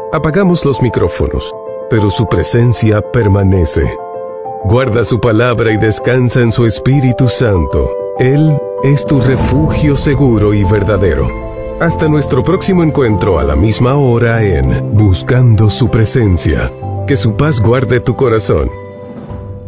Apagamos los micrófonos, pero su presencia permanece. Guarda su palabra y descansa en su Espíritu Santo. Él es tu refugio seguro y verdadero. Hasta nuestro próximo encuentro a la misma hora en Buscando su Presencia. Que su paz guarde tu corazón.